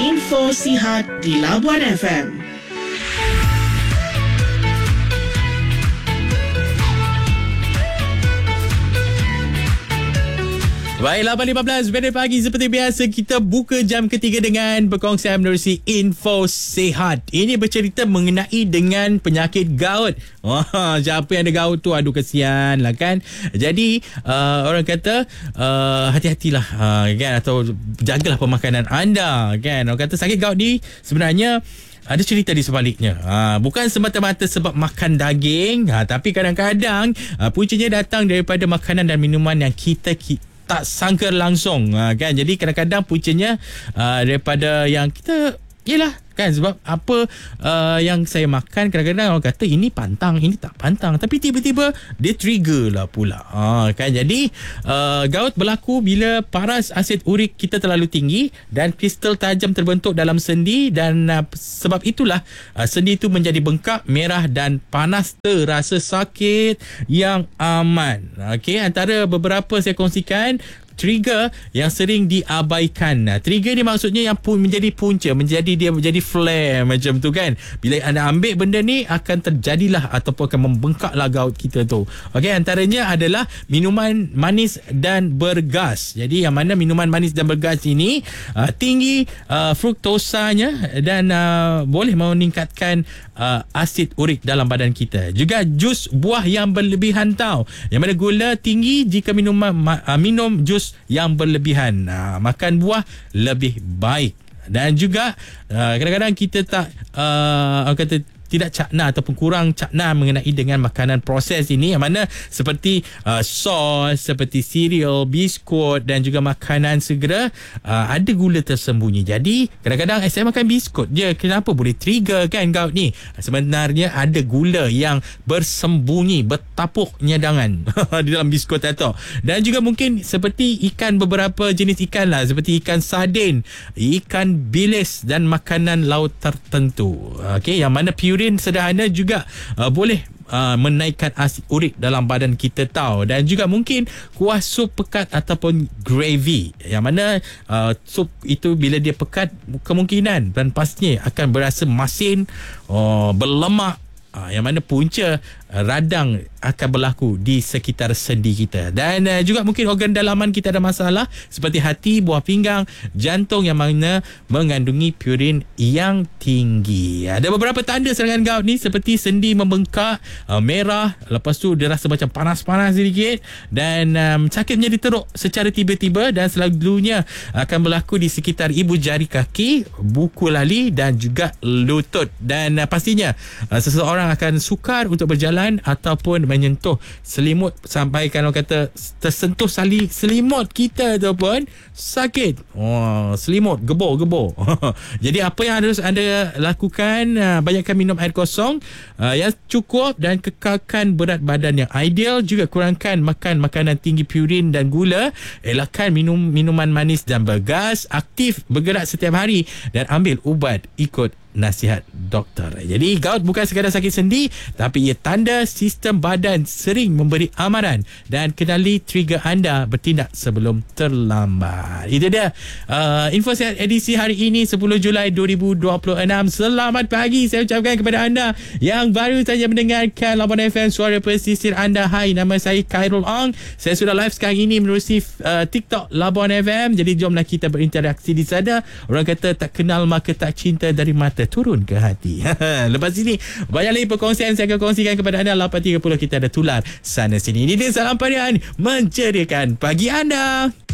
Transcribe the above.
Info Sihat di Labuan FM. Baik, 8.15 pada pagi seperti biasa kita buka jam ketiga dengan perkongsian menerusi Info Sihat. Ini bercerita mengenai dengan penyakit gout. Wah, siapa yang ada gout tu, aduh kesian lah kan. Jadi orang kata hati-hatilah kan, atau jagalah pemakanan anda kan. Orang kata sakit gout ni sebenarnya ada cerita di sebaliknya. Bukan semata-mata sebab makan daging, tapi kadang-kadang puncanya datang daripada makanan dan minuman yang kita tak sangka langsung kan. Jadi kadang-kadang puncanya daripada yang kita, yelah kan, sebab apa yang saya makan, kadang-kadang orang kata ini pantang, ini tak pantang, tapi tiba-tiba dia trigger lah pula kan. Jadi gout berlaku bila paras asid urik kita terlalu tinggi dan kristal tajam terbentuk dalam sendi, dan sebab itulah sendi itu menjadi bengkak, merah dan panas, terasa sakit yang aman. Okey, antara beberapa saya kongsikan trigger yang sering diabaikan. Trigger ni maksudnya yang menjadi punca, dia menjadi flare macam tu kan. Bila anda ambil benda ni, akan terjadilah ataupun akan membengkaklah gout kita tu. Okey, antaranya adalah minuman manis dan bergas. Jadi yang mana minuman manis dan bergas ini tinggi fruktosanya dan boleh meningkatkan asid urik dalam badan kita. Juga jus buah yang berlebihan tau, yang mana gula tinggi. Jika minum jus yang berlebihan, makan buah lebih baik. Dan juga kadang-kadang kita tak orang kata tidak cakna ataupun kurang cakna mengenai dengan makanan proses ini, yang mana seperti sos, seperti cereal, biskut dan juga makanan segera ada gula tersembunyi. Jadi kadang-kadang saya makan biskut je, kenapa boleh trigger kan gout ni? Sebenarnya ada gula yang bersembunyi, bertapuk nyadangan di dalam biskut itu. Dan juga mungkin seperti ikan, beberapa jenis ikan lah, seperti ikan sardin, ikan bilis dan makanan laut tertentu. Okey, yang mana purin sederhana juga boleh menaikkan asid urik dalam badan kita tahu. Dan juga mungkin kuah sup pekat ataupun gravy, yang mana sup itu bila dia pekat, kemungkinan dan pastinya akan berasa masin, berlemak, yang mana punca radang akan berlaku di sekitar sendi kita. Dan juga mungkin organ dalaman kita ada masalah, seperti hati, buah pinggang, jantung, yang mana mengandungi purin yang tinggi. Ada beberapa tanda serangan gout ni, seperti sendi membengkak, merah, lepas tu dia rasa macam panas-panas sedikit, dan sakit menjadi teruk secara tiba-tiba, dan selalunya akan berlaku di sekitar ibu jari kaki, buku lali dan juga lutut. Dan pastinya seseorang akan sukar untuk berjalan ataupun menyentuh selimut, sampai kan orang kata tersentuh selimut kita tu pun sakit. Selimut gebor. Jadi apa yang harus anda lakukan, banyakkan minum air kosong yang cukup dan kekalkan berat badan yang ideal. Juga kurangkan makan makanan tinggi purin dan gula, elakkan minum minuman manis dan bergas, aktif bergerak setiap hari dan ambil ubat ikut nasihat doktor. Jadi gout bukan sekadar sakit sendi, tapi ia tanda sistem badan sering memberi amaran, dan kenali trigger anda, bertindak sebelum terlambat. Itu dia Info Sihat edisi hari ini 10 Julai 2026. Selamat pagi saya ucapkan kepada anda yang baru saja mendengarkan Labuan FM, suara pesisir anda. Hai, nama saya Khairul Ong. Saya sudah live sekarang ini menerusi TikTok Labuan FM. Jadi jomlah kita berinteraksi di sana. Orang kata tak kenal maka tak cinta, dari mata turun ke hati. Lepas ini banyak lagi perkongsian saya akan kongsikan kepada anda. 8.30 kita ada tular sana sini. Ini dia Salam Parian menceriakan pagi anda.